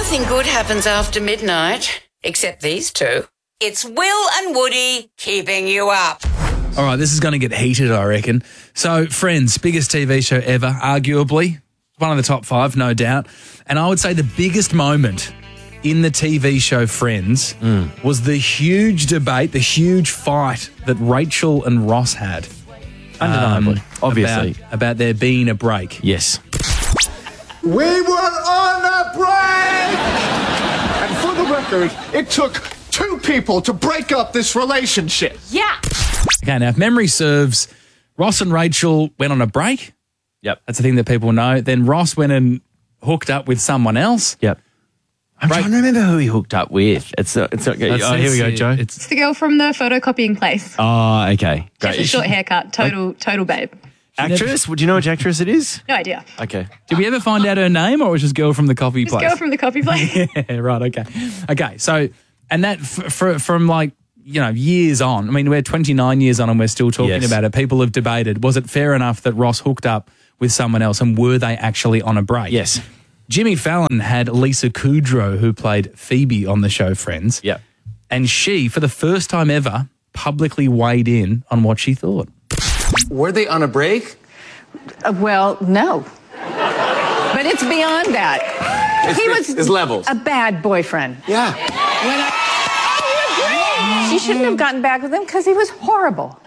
Nothing good happens after midnight, except these two. It's Will and Woody keeping you up. All right, this is going to get heated, I reckon. So, Friends, biggest TV show ever, arguably. One of the top 5, no doubt. And I would say the biggest moment in the TV show Friends was the huge debate, the huge fight that Rachel and Ross had. Undeniably. Obviously. About there being a break. Yes. We were on a break! And for the record, it took 2 people to break up this relationship. Yeah. Okay, now if memory serves, Ross and Rachel went on a break. Yep. That's the thing that people know. Then Ross went and hooked up with someone else. Yep. I'm trying to remember who he hooked up with. It's here we go, Joe. It's the girl from the photocopying place. Oh, okay. She has Great. a short haircut. Total babe. Actress? Do you know which actress it is? No idea. Okay. Did we ever find out her name, or was it just girl from the coffee This place? girl from the coffee place. Yeah, right, okay. Okay, so, and that from like, years on, I mean, we're 29 years on and we're still talking about it. People have debated, was it fair enough that Ross hooked up with someone else, and were they actually on a break? Yes. Jimmy Fallon had Lisa Kudrow, who played Phoebe on the show Friends. Yep. And she, for the first time ever, publicly weighed in on what she thought. Were they on a break? Well, no. But it's beyond that. He was levels. a bad boyfriend. Yeah. She shouldn't have gotten back with him because he was horrible.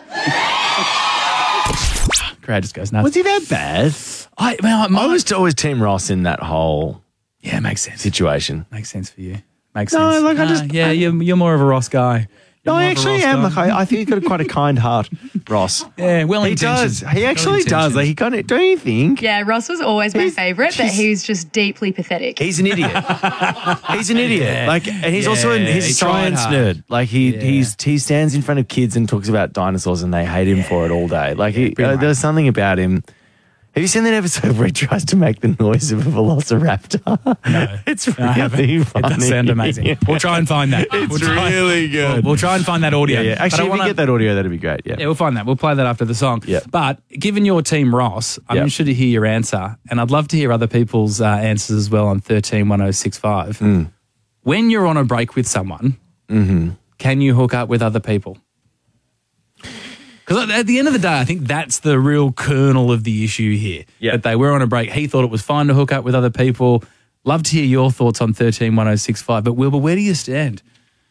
Crowd just goes nuts. Was he that bad? I was always Team Ross in that whole makes sense. situation. Makes sense for you. Makes No, sense. like you're more of a Ross guy. No, I actually am. Like, I think he's got quite a kind heart, Ross. Yeah, well He does. He actually does. Like, he kind of. Don't you think? Yeah, Ross was always my favourite, but he was just deeply pathetic. He's an idiot. He's an idiot. Yeah. Like, and he's also he's a he tried science hard. nerd. Like he stands in front of kids and talks about dinosaurs, and they hate him for it all day. Like there's something about him. Have you seen that episode where he tries to make the noise of a velociraptor? No. It's really funny. It does sound amazing. Yeah. We'll try and find that. It's really good. We'll try and find that audio. Yeah. Actually, if we get that audio, that'd be great. Yeah. Yeah, we'll find that. We'll play that after the song. Yeah. But given your team, Ross, I'm interested to hear your answer, and I'd love to hear other people's answers as well on 131065. When you're on a break with someone, can you hook up with other people? Because at the end of the day, I think that's the real kernel of the issue here. Yeah. That they were on a break. He thought it was fine to hook up with other people. Love to hear your thoughts on 131065. But Wilbur, where do you stand?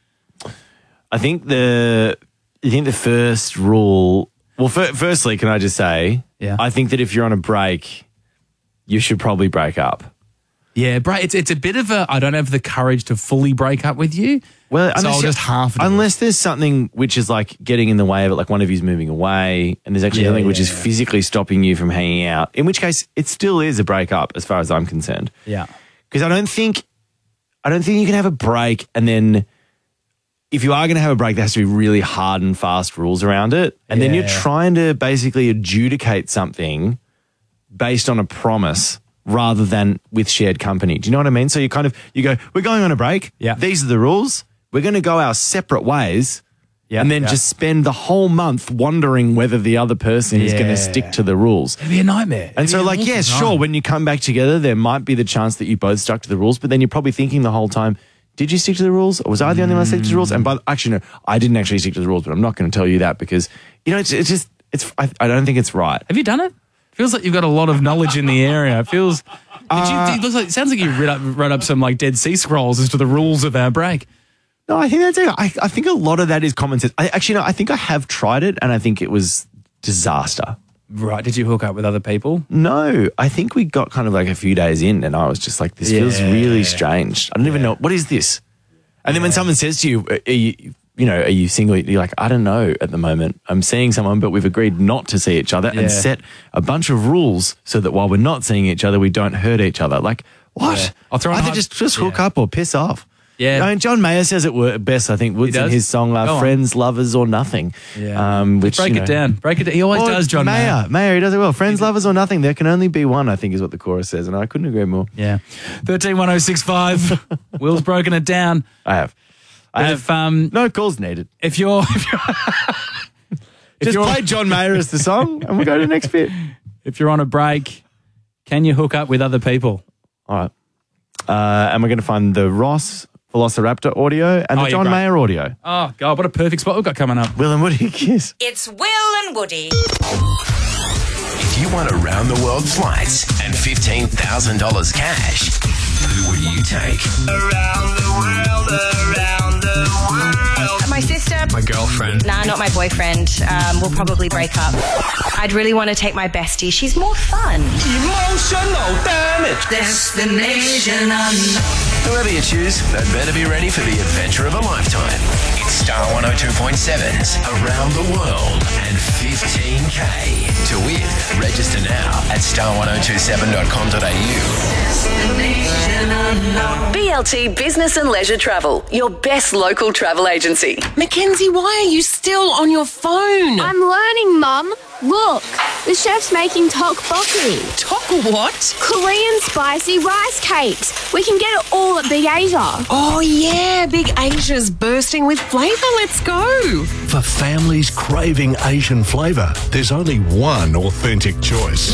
I think the first rule. Well, firstly, can I just say, I think that if you're on a break, you should probably break up. Yeah, it's a bit of a, I don't have the courage to fully break up with you. Well, so I'll just half do it. unless there's something which is like getting in the way of it, like one of you's moving away, and there's actually something which is physically stopping you from hanging out. In which case, it still is a breakup, as far as I'm concerned. Yeah, because I don't think you can have a break and then, if you are going to have a break, there has to be really hard and fast rules around it, and then you're trying to basically adjudicate something based on a promise rather than with shared company. Do you know what I mean? So you go, we're going on a break. Yeah. These are the rules. We're going to go our separate ways. Yeah. And then just spend the whole month wondering whether the other person is going to stick to the rules. It'd be a nightmare. And so sure, when you come back together, there might be the chance that you both stuck to the rules, but then you're probably thinking the whole time, did you stick to the rules? Or was I the only one that stuck to the rules? And actually, no, I didn't actually stick to the rules, but I'm not going to tell you that because, I don't think it's right. Have you done it? Feels like you've got a lot of knowledge in the area. It feels. It sounds like you wrote up some like Dead Sea Scrolls as to the rules of our break. No, I think that's it. I think a lot of that is common sense. I think I have tried it, and I think it was disaster. Right? Did you hook up with other people? No, I think we got kind of like a few days in, and I was just like, "This feels really strange." I don't even know what is this. And then when someone says to you, are you single? You're like, I don't know at the moment. I'm seeing someone, but we've agreed not to see each other and set a bunch of rules so that while we're not seeing each other, we don't hurt each other. Like, what? Yeah. I'll throw either just hook up or piss off. Yeah. I mean, John Mayer says it best, I think, Woods in his song Friends, Lovers or Nothing. Yeah. Which, break it down. He always does, John Mayer. Mayer, he does it well. Friends, lovers or nothing. There can only be one, I think, is what the chorus says. And I couldn't agree more. Yeah. 131065. Will's broken it down. I have. No calls needed. If you're just play John Mayer as the song and we'll go to the next bit. If you're on a break, can you hook up with other people? All right. and we're going to find the Ross Velociraptor audio and the yeah, John great. Mayer audio. Oh, God, what a perfect spot we've got coming up. Will and Woody, kiss. It's Will and Woody. If you want around-the-world flights and $15,000 cash, who would you take? Around the world, around the world. My sister. My girlfriend. Nah, not my boyfriend. We'll probably break up. I'd really want to take my bestie. She's more fun. Emotional damage. Destination unknown. Whoever you choose, they'd better be ready for the adventure of a lifetime. It's Star 102.7's Around the World and 15K. To win, register now at star1027.com.au. BLT Business and Leisure Travel, your best local travel agency. Mackenzie, why are you still on your phone? I'm learning, Mum. Look, the chef's making tteokbokki. Tok what? Korean spicy rice cakes. We can get it all at Big Asia. Oh, yeah, Big Asia's bursting with flavour. Let's go. For families craving Asian flavour, there's only one authentic choice.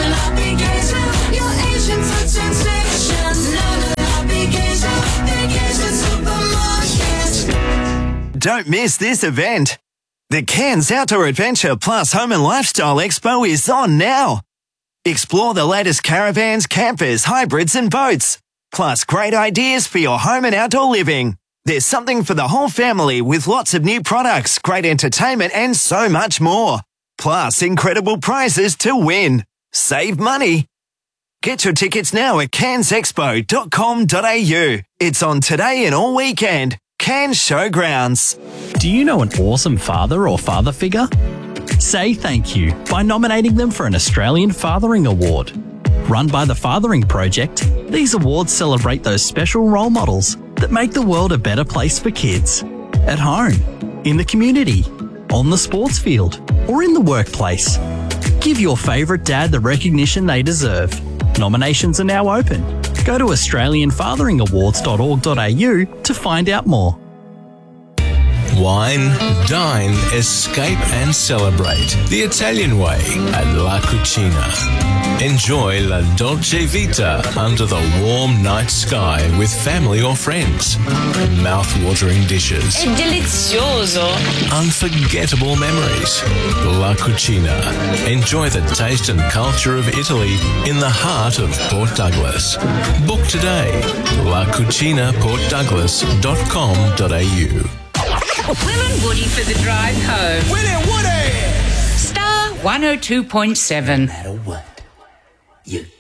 Don't miss this event. The Cairns Outdoor Adventure Plus Home and Lifestyle Expo is on now. Explore the latest caravans, campers, hybrids and boats. Plus great ideas for your home and outdoor living. There's something for the whole family with lots of new products, great entertainment and so much more. Plus incredible prizes to win. Save money. Get your tickets now at cairnsexpo.com.au. It's on today and all weekend. Cairns Showgrounds. Do you know an awesome father or father figure? Say thank you by nominating them for an Australian Fathering Award. Run by the Fathering Project, these awards celebrate those special role models that make the world a better place for kids. At home, in the community, on the sports field, or in the workplace. Give your favourite dad the recognition they deserve. Nominations are now open. Go to australianfatheringawards.org.au to find out more. Wine, dine, escape and celebrate the Italian way at La Cucina. Enjoy La Dolce Vita under the warm night sky with family or friends. Mouth-watering dishes. È delizioso. Unforgettable memories. La Cucina. Enjoy the taste and culture of Italy in the heart of Port Douglas. Book today. lacucinaportdouglas.com.au. Will and Woody for the drive home. Will and Woody! Star 102.7. No matter what, you